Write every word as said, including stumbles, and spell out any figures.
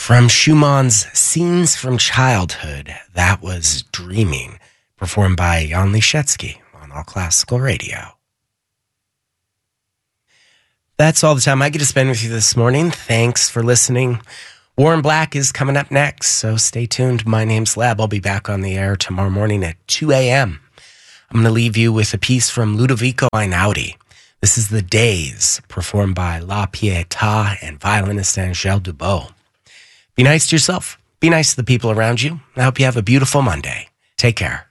From Schumann's Scenes from Childhood, that was Dreaming, performed by Jan Liszewski on All Classical Radio. That's all the time I get to spend with you this morning. Thanks for listening. Warren Black is coming up next, so stay tuned. My name's Leb. I'll be back on the air tomorrow morning at two a.m. I'm going to leave you with a piece from Ludovico Einaudi. This is The Days, performed by La Pietà and violinist Angèle Dubot. Be nice to yourself. Be nice to the people around you. I hope you have a beautiful Monday. Take care.